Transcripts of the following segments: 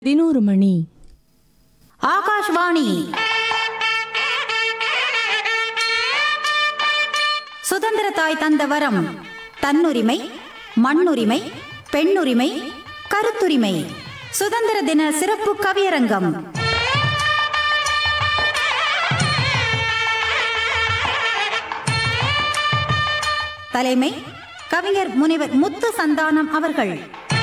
11 மணி. ஆகாஷ்வாணி சுதந்திர தாய் தந்த வரம். தன்னுரிமை, மண்ணுரிமை, பெண்ணுரிமை, கருத்துரிமை. சுதந்திர தின சிறப்பு கவியரங்கம். தலைமை கவிஞர் முனைவர் முத்து சந்தானம் அவர்கள்.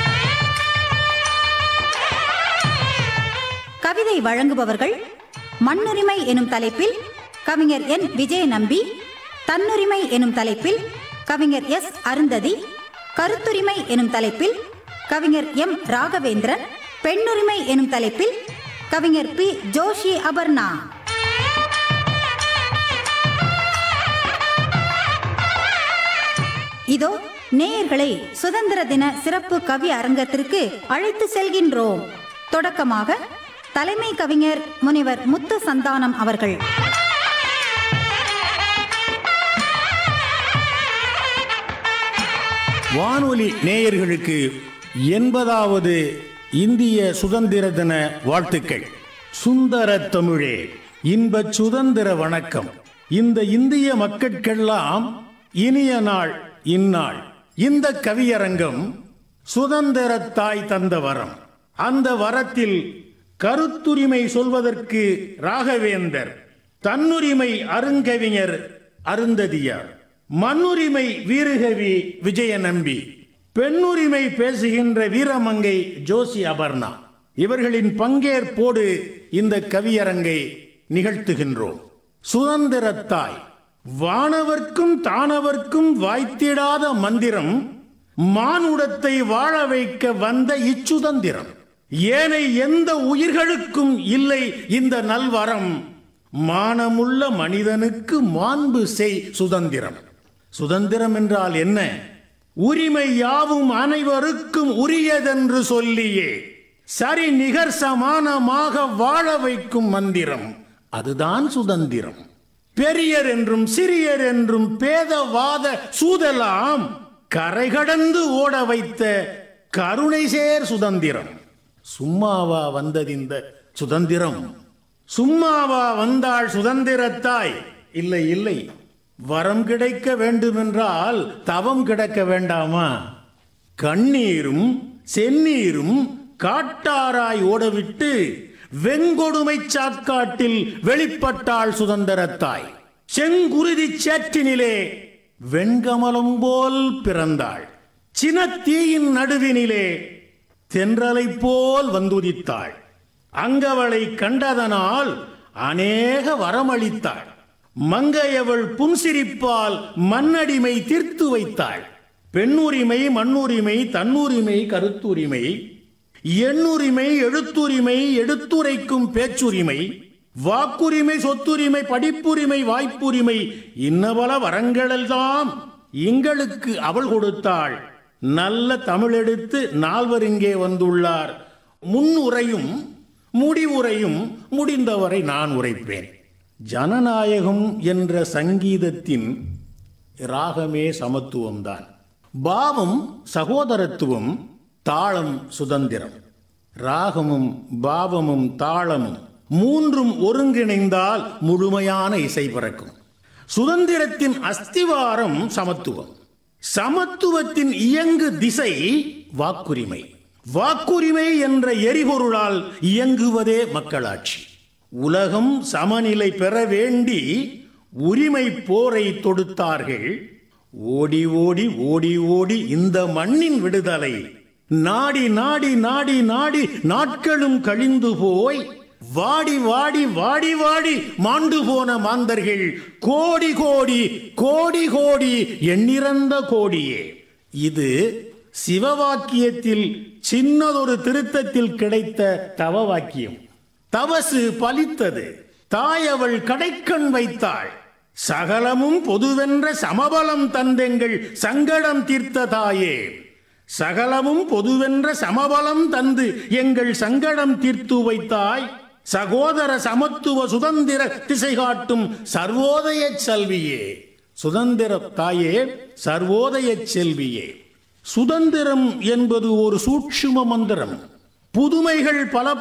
கவிதை வழங்குபவர்கள் மண்ணுரிமை எனும் தலைப்பில் கவிஞர் என் விஜய நம்பி, தன்னுரிமை எனும் தலைப்பில் கவிஞர் எஸ் அருந்ததி, கருத்துரிமை எனும் தலைப்பில் கவிஞர் எம் ராகவேந்திரன், பெண்ணுரிமை எனும் தலைப்பில் கவிஞர் பி ஜோஷி அபர்ணா. இதோ நேயர்களை சுதந்திர தின சிறப்பு கவி அரங்கத்திற்கு அழைத்து செல்கின்றோம். தொடக்கமாக தலைமை கவிஞர் முனைவர் முத்து சந்தானம் அவர்கள். வானொலி நேயர்களுக்கு 80வது இந்திய சுதந்திர தின வாழ்த்துக்கள். சுந்தர தமிழே, இன்பச் சுதந்திர வணக்கம். இந்த இந்திய மக்கட்கெல்லாம் இனிய நாள் இந்நாள். இந்த கவியரங்கம் சுதந்திர தாய் தந்த வரம். அந்த வரத்தில் கருத்துரிமை சொல்வதற்கு ராகவேந்தர், தன்னுரிமை அருங்கவிஞர் அருந்ததியார், மண்ணுரிமை வீரகவி விஜய நம்பி, பெண்ணுரிமை பேசுகின்ற வீரமங்கை ஜோஷி அபர்ணா, இவர்களின் பங்கேற்போடு இந்த கவியரங்கை நிகழ்த்துகின்றோம். சுதந்திர தாய், வானவர்க்கும் தானவர்க்கும் வாய்த்திடாத மந்திரம், மானுடத்தை வாழ வைக்க வந்த இச்சுதந்திரம். ஏனை எந்த உயிர்களுக்கும் இல்லை இந்த நல்வரம், மானமுள்ள மனிதனுக்கு மாண்பு செய் சுதந்திரம். சுதந்திரம் என்றால் என்ன? உரிமை யாவும் அனைவருக்கும் உரியதென்று சொல்லியே சரி நிகர் சமானமாக வாழ வைக்கும் மந்திரம், அதுதான் சுதந்திரம். பெரியர் என்றும் சிறியர் என்றும் பேதவாத சூதெல்லாம் கரை கடந்து ஓட வைத்த கருணை சேர் சுதந்திரம். சும்மாவா வந்தது இந்த சுதந்திரம்? சும்மாவா வந்தாள் சுதந்திரத்தாய்? இல்லை இல்லை, வரம் கிடைக்க வேண்டுமென்றால் தவம் கிடக்க வேண்டாமா? கண்ணீரும் செந்நீரும் காட்டாராய் ஓடவிட்டு வெங்கொடுமை சாக்காட்டில் வெளிப்பட்டாள் சுதந்திரத்தாய். செங்குருதி சேற்றினிலே வெண்கமலம் போல் பிறந்தாள். சினத்தீயின் நடுவினிலே தென்றலை போல் வந்துதித்தாள். அங்கவளை கண்டதனால் அநேக வரமளித்தாள். மங்கையவள் புன்சிரிப்பால் மண்ணடிமை தீர்த்து வைத்தாள். பெண்ணுரிமை, மண்ணுரிமை, தன்னுரிமை, கருத்துரிமை, எண்ணுரிமை, எழுத்துரிமை, எடுத்துரைக்கும் பேச்சுரிமை, வாக்குரிமை, சொத்துரிமை, படிப்புரிமை, வாய்ப்புரிமை, இன்னபல வரங்களெல்லாம் எங்களுக்கு அவள் கொடுத்தாள். நல்ல தமிழெடுத்து நால்வர் இங்கே வந்துள்ளார். முன்னுரையும் முடிவுரையும் முடிந்தவரை நான் உரைப்பேன். ஜனநாயகம் என்ற சங்கீதத்தின் ராகமே சமத்துவம்தான். பாவம் சகோதரத்துவம், தாளம் சுதந்திரம். ராகமும் பாவமும் தாளமும் மூன்றும் ஒருங்கிணைந்தால் முழுமையான இசை பிறக்கும். சுதந்திரத்தின் அஸ்திவாரம் சமத்துவம். சமத்துவத்தின் இயங்கு திசை வாக்குரிமை. வாக்குரிமை என்ற எரிபொருளால் இயங்குவதே மக்களாட்சி. உலகம் சமநிலை பெற வேண்டி உரிமை போரை தொடுத்தார்கள். ஓடி ஓடி ஓடி ஓடி இந்த மண்ணின் விடுதலை நாடி நாடி நாடி நாடி நாட்களும் கழிந்து போய் வாடி வாடி வாடி வாடி மாண்டு போன மாந்தர்கள் கோடி கோடி கோடி கோடி எண்ணிறந்த கோடியே. இது சிவவாக்கியத்தில் சின்னதொரு திருத்தத்தில் கிடைத்த தவ வாக்கியம். தவசு பலித்தது. தாயவள் கடைக்கண் வைத்தாள். சகலமும் பொதுவென்ற சமபலம் தந்தெங்கள் சங்கடம் தீர்த்த தாயே. சகலமும் பொதுவென்ற சமபலம் தந்து எங்கள் சங்கடம் தீர்த்து வைத்தாய். சகோதர சமத்துவ சுதந்திர திசை காட்டும் சர்வோதய செல்வியே. சுதந்திர தாயே, சர்வோதய செல்வியே. சுதந்திரம் என்பது ஒரு சூட்சும மந்திரம். புதுமைகள் பல